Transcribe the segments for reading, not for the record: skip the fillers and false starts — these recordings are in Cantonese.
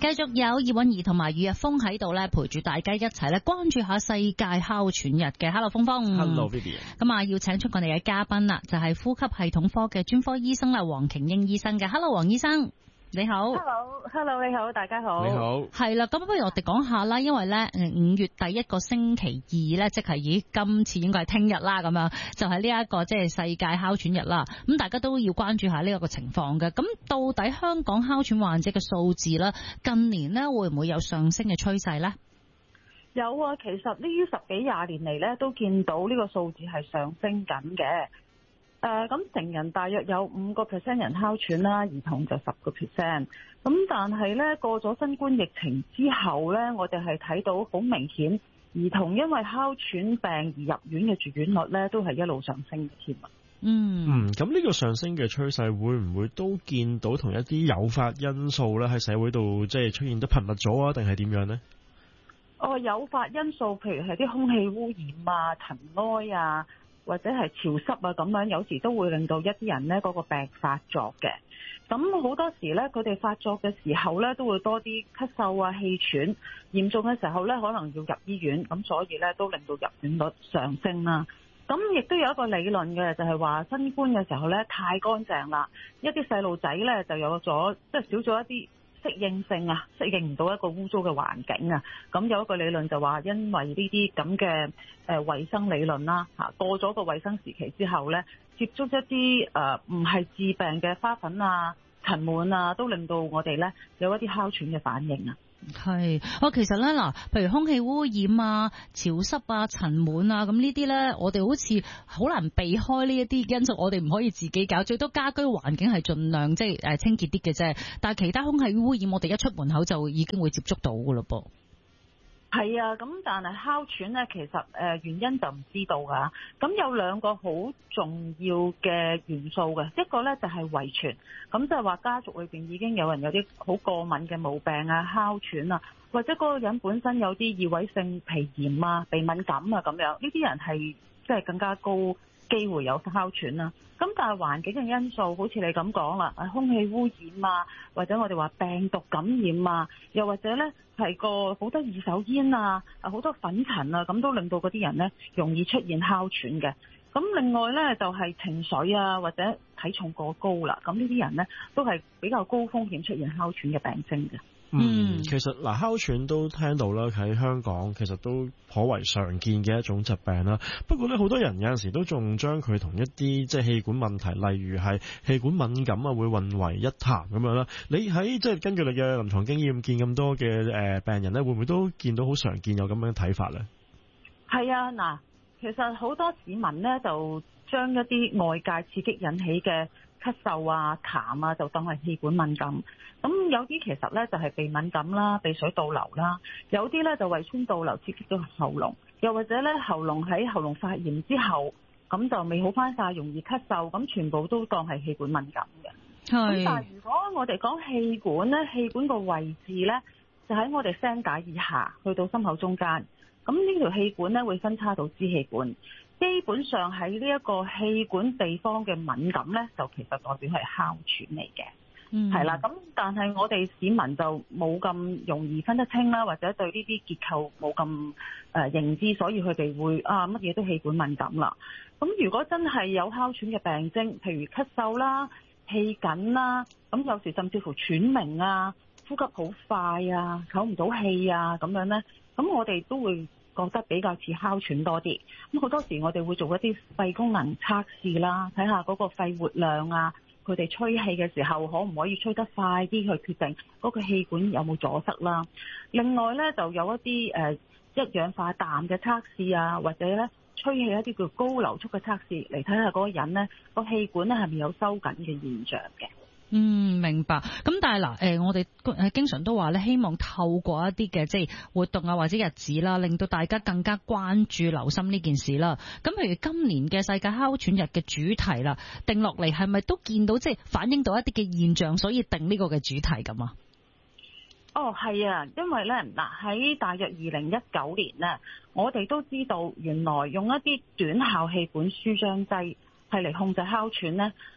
繼續有葉韻儀同埋余日峰喺度咧，陪住大家一齊咧關注下世界哮喘日嘅。Hello， 峰峰。 Hello， Vivian。 咁啊，要請出我哋嘅嘉賓啦，就係呼吸系統科嘅專科醫生啦，黃瓊英醫生嘅。Hello， 黃醫生。你好 ，Hello， 你好，大家好。 你好， 係啦，咁不如我哋講下啦，因為咧5月第一個星期二咧，即係今次應該係聽日啦，咁樣就係呢一個即係世界哮喘日啦。咁大家都要關注下呢一個情況嘅。咁到底香港哮喘患者嘅數字咧，近年咧會唔會有上升嘅趨勢咧？ 有啊，其實呢10幾20年嚟咧，都見到呢個數字係上升緊嘅。咁成人大約有5% 人哮喘啦，兒童就10%。咁但係咧過咗新冠疫情之後咧，我哋係睇到好明顯，兒童因為哮喘病而入院嘅住院率咧都係一路上升嘅添啊。 咁呢個上升嘅趨勢會唔會都見到同一啲誘發因素咧喺社會度即係出現得頻密咗啊？定係點樣呢？ 誘發因素譬如係啲空氣污染啊、塵埃啊，或者係潮濕啊咁樣，有時都會令到一啲人呢嗰個病發作嘅。咁好多時呢，佢哋發作嘅時候呢，都會多啲咳嗽啊、氣喘，嚴重嘅時候呢，可能要入醫院，咁所以呢，都令到入院率上升啦。咁亦都有一個理論嘅，就係話新冠嘅時候呢，太乾淨啦，一啲細路仔呢，就有咗即係少咗一啲適應性啊，適應唔到一個污糟嘅環境啊。咁有一個理論就話，因為呢啲咁嘅衛生理論啦，過咗個衛生時期之後呢，接觸一啲唔係致病嘅花粉啊、塵蟎啊，都令到我哋呢有一啲哮喘嘅反應啊。 係，其實咧嗱，譬如空氣污染啊、潮濕啊、塵蟎啊，咁呢啲咧，我哋好似好難避開呢一啲因素，我哋唔可以自己搞，最多家居環境係盡量即係清潔啲嘅啫。但係其他空氣污染，我哋一出門口就已經會接觸到噶咯噃。 係啊，咁但係哮喘咧，其實原因就唔知道噶。咁有兩個好重要嘅元素嘅，一個咧就係遺傳，咁就係話家族裏邊已經有人有啲好過敏嘅毛病啊、哮喘啊，或者嗰個人本身有啲異位性皮炎啊、鼻敏感啊咁樣，呢啲人係即係更加高機會有哮喘啦。咁但係環境嘅因素，好似你咁講啦，空氣污染啊，或者我哋話病毒感染啊，又或者咧係個好多二手煙啊、好多粉塵啊，咁都令到嗰啲人咧容易出現哮喘嘅。咁另外咧就係情緒啊，或者體重過高啦，咁呢啲人咧都係比較高風險出現哮喘嘅病徵嘅。 其實嗱，哮喘都聽到啦，喺香港其實都頗為常見嘅一種疾病啦。不過咧，好多人有陣時都仲將佢同一啲即係氣管問題，例如係氣管敏感啊，會混為一談咁樣啦。你喺即係根據你嘅臨床經驗見咁多嘅病人咧，會唔會都見到好常見有咁樣嘅睇法咧？係啊，嗱，其實好多市民咧就將一啲外界刺激引起嘅咳嗽啊、痰啊，就當係氣管敏感。咁有啲其實咧就係鼻敏感啦、鼻水倒流啦，有啲咧就胃穿倒流刺激到喉嚨，又或者咧喉嚨喺喉嚨發炎之後，咁就未好翻晒，容易咳嗽，咁全部都當係氣管敏感嘅。咁但係如果我哋講氣管咧，氣管個位置咧就喺我哋聲帶以下，去到心口中間。咁呢條氣管咧會分叉到支氣管。基本上喺呢一個氣管地方嘅敏感咧，就其實代表係哮喘嚟嘅。係啦，咁但係我哋市民就冇咁容易分得清啦，或者對呢啲結構冇咁認知，所以佢哋會乜嘢都氣管敏感啦。咁如果真係有哮喘嘅病徵，譬如咳嗽啦、氣緊啦，咁有時甚至乎喘鳴啊、呼吸好快啊、唞唔到氣啊咁樣咧，咁我哋都會覺得比較似哮喘多啲。咁好多時我哋會做一啲肺功能測試啦，睇下嗰個肺活量啊，佢哋吹氣嘅時候可唔可以吹得快啲，去決定嗰個氣管有冇阻塞啦。另外咧就有一啲一氧化氮嘅測試啊，或者咧吹氣一啲叫高流速嘅測試，嚟睇下嗰個人咧個氣管咧係咪有收緊嘅現象嘅。 明白。咁但係嗱，我哋經常都話咧，希望透過一啲嘅即係活動啊，或者日子啦，令到大家更加關注、留心呢件事啦。咁譬如今年嘅世界哮喘日嘅主題啦，定落嚟係咪都見到即係反映到一啲嘅現象，所以定呢個嘅主題咁啊？ 係啊，因為咧嗱喺大約2019年咧，我哋都知道原來用一啲短效氣管舒張劑係嚟控制哮喘咧，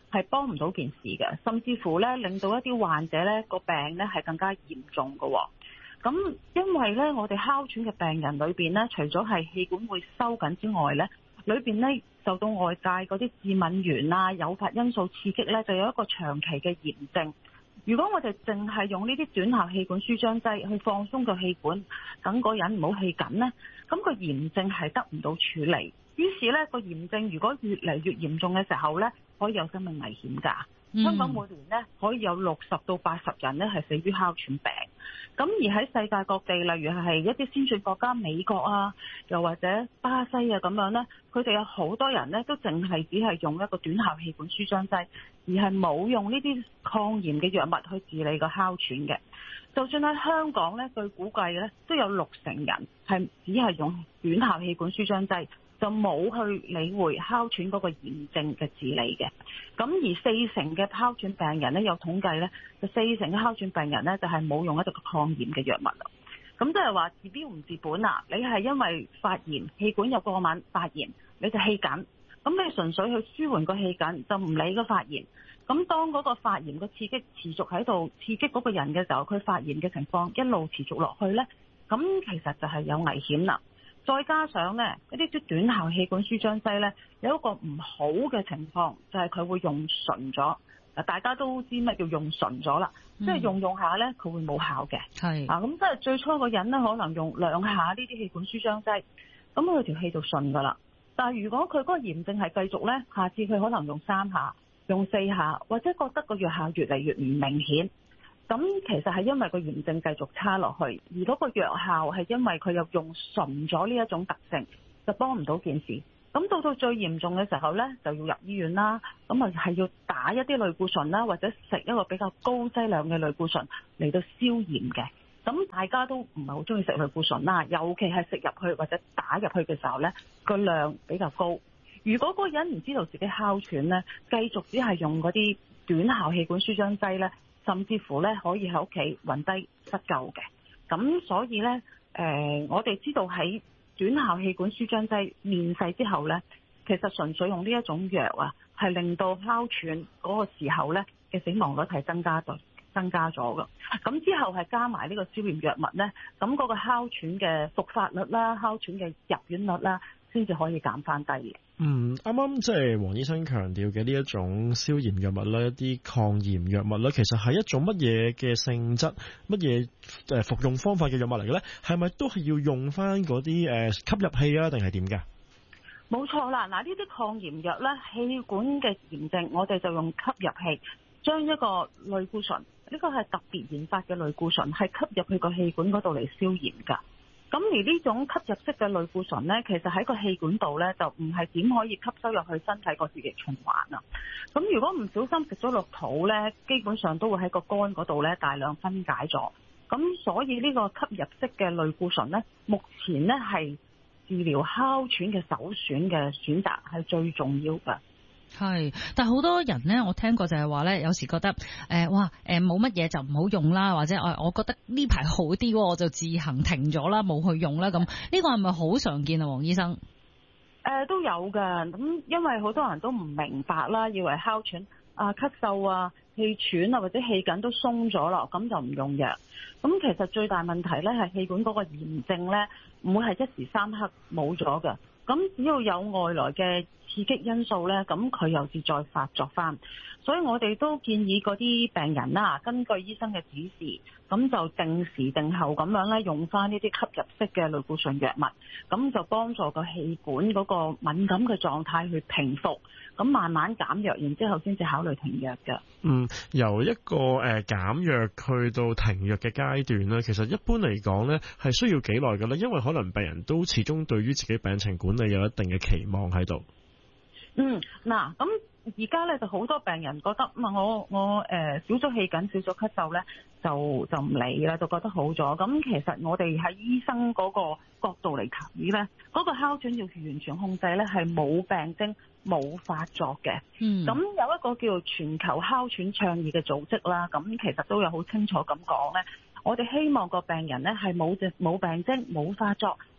係幫唔到件事嘅，甚至乎咧令到一啲患者咧個病咧係更加嚴重嘅。咁因為咧我哋哮喘嘅病人裏邊咧，除咗係氣管會收緊之外咧，裏邊咧受到外界嗰啲致敏原啊、誘發因素刺激咧，就有一個長期嘅炎症。如果我哋淨係用呢啲短效氣管舒張劑去放鬆個氣管，等個人唔好氣緊呢，咁個炎症係得唔到處理。於是呢個炎症如果越嚟越嚴重嘅時候呢，可以有生命危險㗎。香港每年呢可以有60到80人呢係死於哮喘病。咁而喺世界各地，例如係一啲先進國家美國啊，又或者巴西啊咁樣呢，佢哋有好多人呢都淨係只係用一個短效氣管舒張劑，而係冇用呢啲抗炎嘅藥物去治理個哮喘嘅。就算喺香港呢，據估計呢都有60%人係只係用短效氣管舒張劑，就冇去理會哮喘嗰個炎症嘅治理嘅。咁而40%嘅哮喘病人呢，有統計呢，就40%嘅哮喘病人呢，就係冇用一個抗炎嘅藥物啦。咁即係話治標唔治本啊！你係因為發炎，氣管有過敏發炎，你就氣緊，咁你純粹去舒緩個氣緊，就唔理個發炎。咁當嗰個發炎嘅刺激持續喺度刺激嗰個人嘅時候，佢發炎嘅情況一路持續落去呢，咁其實就係有危險啦。再加上呢，一啲短效氣管舒張劑呢，有一個唔好嘅情況，就係佢會用純咗。大家都知乜叫用純咗啦，即係用下呢，佢會冇效嘅。係咁即係最初個人呢，可能用2下呢啲氣管舒張劑，咁佢條氣就順噶啦。但係如果佢嗰個炎症係繼續呢，下次佢可能用3下、用4下，或者覺得個藥效越嚟越唔明顯。咁其實係因為個炎症繼續差落去，而嗰個藥效係因為佢又用純咗呢一種特性，就幫唔到件事。咁到最嚴重嘅時候呢，就要入醫院啦。咁啊係要打一啲類固醇啦，或者食一個比較高劑量嘅類固醇嚟到消炎嘅。咁大家都唔係好中意食類固醇啦，尤其係食入去或者打入去嘅時候呢，個量比較高。如果嗰個人唔知道自己哮喘呢，繼續只係用嗰啲短效氣管舒張劑呢，甚至乎呢可以喺屋企暈低失救嘅。咁所以呢，我哋知道喺短效氣管舒張劑面世之後呢，其實純粹用呢一種藥啊，係令到哮喘嗰個時候呢嘅死亡率係增加咗㗎。咁之後係加埋呢個消炎藥物呢，咁嗰個哮喘嘅復發率啦、哮喘嘅入院率啦，先至可以減翻低嘅。 啱啱即係黃醫生強調嘅呢一種消炎藥物咧，一啲抗炎藥物咧，其實係一種乜嘢嘅性質、乜嘢服用方法嘅藥物嚟嘅咧？係咪都係要用翻嗰啲吸入器啊，定係點㗎？ 冇錯啦，嗱呢啲抗炎藥咧，氣管嘅炎症，我哋就用吸入器，將一個類固醇，呢個係特別研發嘅類固醇，係吸入去個氣管嗰度嚟消炎㗎。咁而呢種吸入式嘅類固醇呢，其實喺個氣管度呢，就唔係點可以吸收入去身體個血液循環啊。咁如果唔小心食咗落肚呢，基本上都會喺個肝嗰度呢大量分解咗。咁所以呢個吸入式嘅類固醇呢，目前呢係治療哮喘嘅首選嘅選擇，係最重要㗎。 係，但係好多人咧，我聽過就係話咧，有時覺得冇乜嘢就唔好用啦，或者我覺得呢排好啲，我就自行停咗啦，冇去用啦。咁呢個係咪好常見啊，黃醫生？ 都有㗎。咁因為好多人都唔明白啦，以為哮喘咳嗽啊、氣喘啊或者氣緊都鬆咗咯，咁就唔用藥。咁其實最大問題咧係氣管嗰個炎症咧，唔會係一時三刻冇咗㗎。咁只要有外來嘅刺激因素呢，咁佢又是再發作翻，所以我哋都建議嗰啲病人啦，根據醫生嘅指示，咁就定時定候咁樣咧用翻呢啲吸入式嘅類固醇藥物，咁就幫助個氣管嗰個敏感嘅狀態去平復，咁慢慢減藥，然之後先至考慮停藥嘅。 由一個減藥去到停藥嘅階段咧，其實一般嚟講咧係需要幾耐嘅咧？因為可能病人都始終對於自己病情管理有一定嘅期望喺度。 嗱，咁而家咧就好多病人覺得我少咗氣緊、少咗咳嗽咧，就唔理啦，就覺得好咗。咁其實我哋喺醫生嗰個角度嚟睇咧，嗰個哮喘要完全控制咧係冇病徵、冇發作嘅。咁有一個叫做全球哮喘倡議嘅組織啦，咁其實都有好清楚咁講咧，我哋希望個病人咧係冇病徵、冇發作，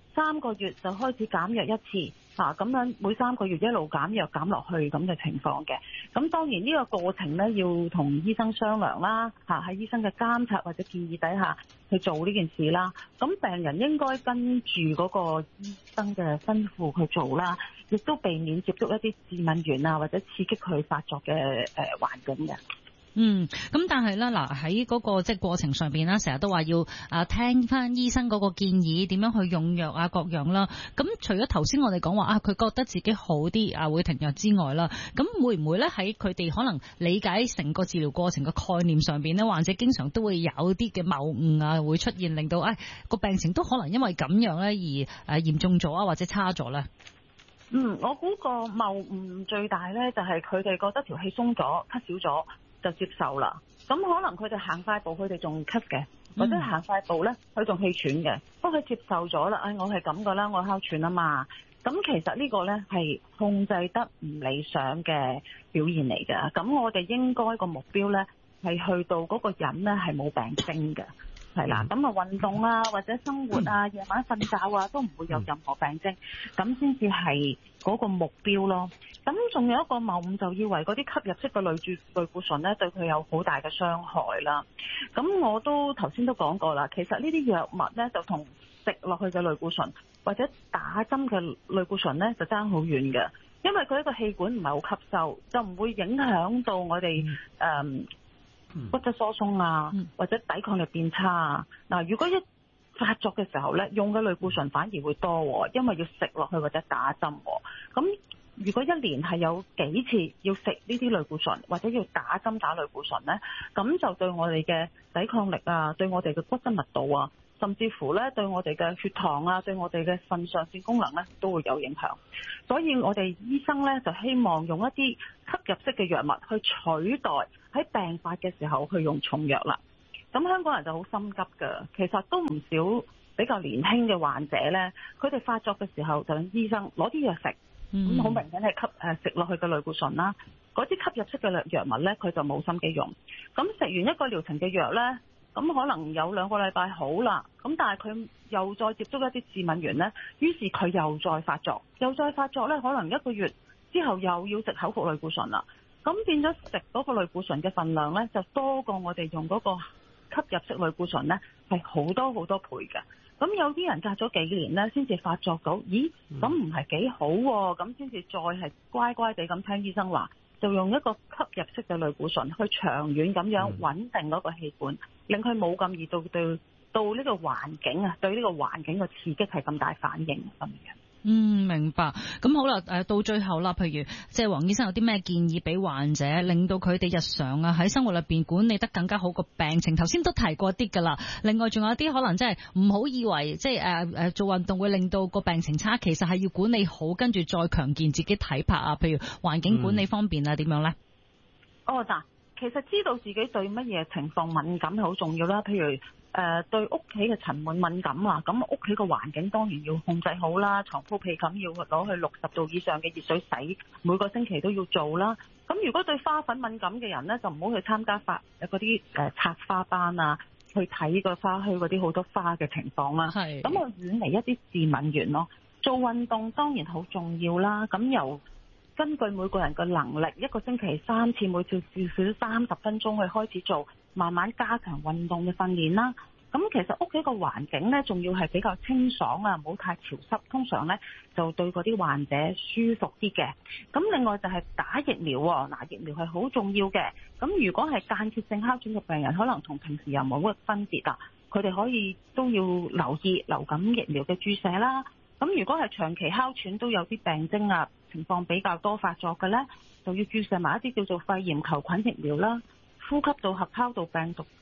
3個月就開始減藥一次，咁樣每3個月一路減藥減落去咁嘅情況嘅。咁當然呢個過程呢，要同醫生商量啦，喺醫生嘅監察或者建議底下去做呢件事啦。咁病人應該跟住嗰個醫生嘅吩咐去做啦，亦都避免接觸一啲致敏源啊或者刺激佢發作嘅環境嘅。 咁但係咧，嗱喺嗰個即係過程上邊啦，成日都話要聽翻醫生嗰個建議，點樣去用藥啊各樣啦。咁除咗頭先我哋講話佢覺得自己好啲會停藥之外啦，咁會唔會咧喺佢哋可能理解成個治療過程嘅概念上邊咧，患者經常都會有啲嘅謬誤啊，會出現令到個病情都可能因為咁樣咧而嚴重咗或者差咗咧？ 我估個謬誤最大咧，就係佢哋覺得條氣鬆咗，咳少咗就接受啦。咁可能佢哋行快步，佢哋仲咳嘅，或者行快步咧，佢仲氣喘嘅。不過佢接受咗啦，我係咁噶啦，我哮喘啊嘛。咁其實呢個咧係控制得唔理想嘅表現嚟嘅。咁我哋應該個目標咧係去到嗰個人咧係冇病徵嘅。係啦，咁運動啊，或者生活啊，夜晚瞓覺啊，都唔會有任何病徵，咁先至係嗰個目標咯。咁仲有一個謬誤，就以為嗰啲吸入式嘅類固醇咧，對佢有好大嘅傷害啦。咁我都頭先都講過啦，其實呢啲藥物咧就同食落去嘅類固醇或者打針嘅類固醇咧就爭好遠嘅，因為佢一個氣管唔係好吸收，就唔會影響到我哋骨質疏鬆啊，或者抵抗力變差啊。嗱，如果一發作嘅時候咧，用嘅類固醇反而會多，因為要食落去或者打針。咁如果一年係有幾次要食呢啲類固醇，或者要打針打類固醇咧，咁就對我哋嘅抵抗力啊，對我哋嘅骨質密度啊，甚至乎咧對我哋嘅血糖啊，對我哋嘅腎上腺功能咧都會有影響。所以我哋醫生咧就希望用一啲吸入式嘅藥物去取代喺病發嘅時候去用重藥啦。咁香港人就好心急㗎，其實都唔少比較年輕嘅患者咧，佢哋發作嘅時候就揾醫生攞啲藥食，咁好明顯係食落去嘅類固醇啦。嗰啲吸入式嘅藥物咧，佢就冇心機用。咁食完一個療程嘅藥咧，咁可能有2個禮拜好啦，咁但係佢又再接觸一啲致敏源咧，於是佢又再發作咧，可能1個月之後又要食口服類固醇啦。咁變咗食嗰個類固醇嘅份量咧，就多過我哋用嗰個吸入式類固醇咧，係好多好多倍嘅。咁有啲人隔咗幾年咧，先至發作到，咦？咁唔係幾好喎，咁先至再係乖乖地咁聽醫生話，就用一個吸入式嘅類固醇去長遠咁樣穩定嗰個氣管，令佢冇咁易到呢個環境啊，對呢個環境嘅刺激係咁大反應咁樣。 明白。咁好啦，到最後啦，譬如即係黃醫生有啲咩建議俾患者，令到佢哋日常喺生活裏邊管理得更加好個病情？頭先都提過啲㗎啦。另外仲有啲可能真係唔好以為即係做運動會令到個病情差，其實係要管理好，跟住再強健自己體魄啊。譬如環境管理方面啊，點樣咧？ 嗱，其實知道自己對乜嘢情況敏感係好重要啦。譬如對屋企嘅塵蟎敏感啊，咁屋企個環境當然要控制好啦，床鋪被冚要攞去60度以上嘅熱水洗，每個星期都要做啦。咁如果對花粉敏感嘅人呢，就唔好去參加嗰啲插花班啊，去睇個花墟嗰啲好多花嘅情況啦。咁我遠離一啲致敏源咯。做運動當然好重要啦。咁根據每個人嘅能力，一個星期3次，每次至少30分鐘去開始做，慢慢加強運動嘅訓練啦。咁其實屋企個環境呢，仲要係比較清爽啊，唔好太潮濕，通常呢就對嗰啲患者舒服啲嘅。咁另外就係打疫苗喎，疫苗係好重要嘅。咁如果係間歇性哮喘嘅病人，可能同平時又冇乜分別啦，佢哋可以都要留意流感疫苗嘅注射啦。咁如果係長期哮喘都有啲病徵啊，情況比較多發作嘅呢，就要注射埋一啲叫做肺炎球菌疫苗啦、呼吸道合胞病毒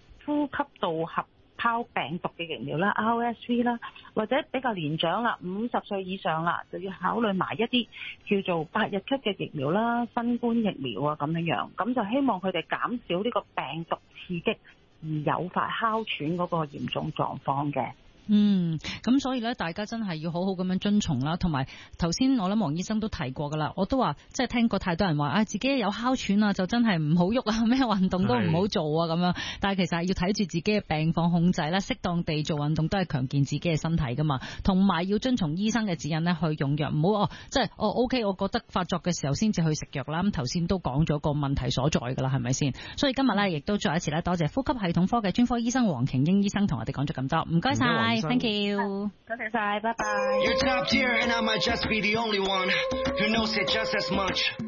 嘅疫苗啦 （RSV） 啦，或者比較年長啦，50歲以上啦，就要考慮埋一啲叫做8日咳嘅疫苗啦、新冠疫苗啊咁樣。咁就希望佢哋減少呢個病毒刺激而誘發哮喘嗰個嚴重狀況嘅。 咁所以咧，大家真係要好好咁樣遵從啦。同埋頭先我諗黃醫生都提過噶啦，我都話即係聽過太多人話自己有哮喘啊，就真係唔好喐啊，咩運動都唔好做啊咁樣。但係其實係要睇住自己嘅病況控制啦，適當地做運動都係強健自己嘅身體噶嘛。同埋要遵從醫生嘅指引咧去用藥，唔好即係OK，我覺得發作嘅時候先至去食藥啦。咁頭先都講咗個問題所在噶啦，係咪先？所以今日咧亦都再一次咧多謝呼吸系統科嘅專科醫生黃瓊英醫生同我哋講咗咁多，唔該晒 ，thank you， 多謝晒，拜拜。 You're top tier and I might just be the only one who knows it just as much.